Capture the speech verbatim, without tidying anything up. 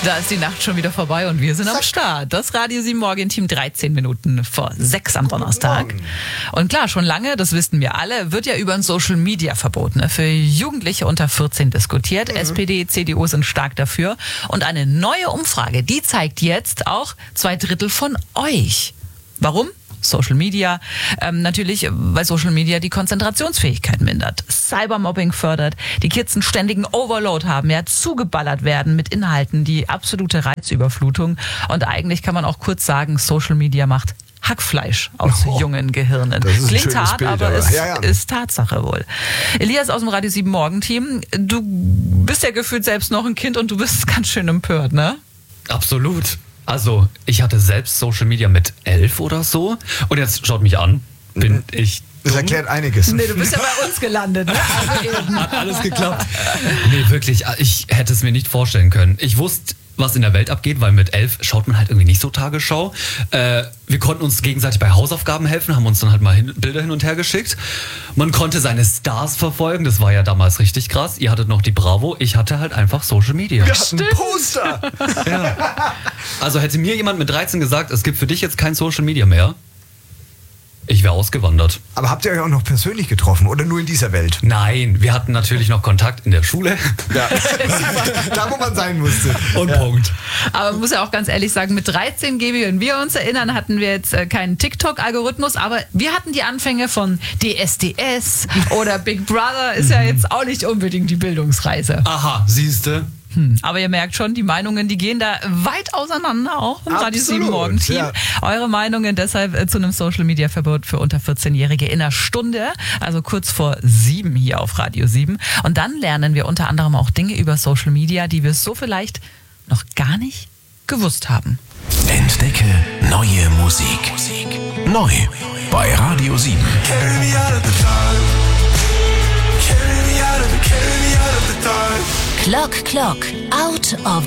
Da ist die Nacht schon wieder vorbei und wir sind am Start. Das Radio sieben Morgen-Team dreizehn Minuten vor sechs am Donnerstag. Und klar, schon lange, das wissen wir alle, wird ja über ein Social-Media-Verbot ne, für Jugendliche unter vierzehn diskutiert. Mhm. S P D, C D U sind stark dafür. Und eine neue Umfrage, die zeigt jetzt auch zwei Drittel von euch. Warum? Social Media. Ähm, natürlich, weil Social Media die Konzentrationsfähigkeit mindert, Cybermobbing fördert, die Kids einen ständigen Overload haben, ja, zugeballert werden mit Inhalten, die absolute Reizüberflutung. Und eigentlich kann man auch kurz sagen, Social Media macht Hackfleisch aus oh, jungen Gehirnen. Klingt hart, Bild, aber, aber es ja, ja. ist Tatsache wohl. Elias aus dem Radio sieben Morgen-Team, du bist ja gefühlt selbst noch ein Kind und du bist ganz schön empört, ne? Absolut. Also, ich hatte selbst Social Media mit elf oder so. Und jetzt schaut mich an. Bin ich dumm? Das erklärt einiges. Nee, du bist ja bei uns gelandet, ne? Also eben. Hat alles geklappt. Nee, wirklich. Ich hätte es mir nicht vorstellen können. Ich wusste, was in der Welt abgeht, weil mit elf schaut man halt irgendwie nicht so Tagesschau. Äh, wir konnten uns gegenseitig bei Hausaufgaben helfen, haben uns dann halt mal hin, Bilder hin und her geschickt. Man konnte seine Stars verfolgen, das war ja damals richtig krass. Ihr hattet noch die Bravo, ich hatte halt einfach Social Media. Wir hatten ein Poster! Ja. Also hätte mir jemand mit dreizehn gesagt, es gibt für dich jetzt kein Social Media mehr, ich wäre ausgewandert. Aber habt ihr euch auch noch persönlich getroffen oder nur in dieser Welt? Nein, wir hatten natürlich noch Kontakt in der Schule. Ja. Da, wo man sein musste. Und ja. Punkt. Aber man muss ja auch ganz ehrlich sagen, mit dreizehn, Gaby, wenn wir uns erinnern, hatten wir jetzt äh, keinen TikTok-Algorithmus, aber wir hatten die Anfänge von D S D S oder Big Brother, ist ja jetzt auch nicht unbedingt die Bildungsreise. Aha, siehste. Hm. Aber ihr merkt schon, die Meinungen, die gehen da weit auseinander, auch im Radio sieben Morgen-Team. Ja. Eure Meinungen deshalb äh, zu einem Social-Media-Verbot für unter vierzehn-Jährige in einer Stunde, also kurz vor sieben hier auf Radio sieben. Und dann lernen wir unter anderem auch Dinge über Social Media, die wir so vielleicht noch gar nicht gewusst haben. Entdecke neue Musik. Neu bei Radio sieben. Clock, Clock, out of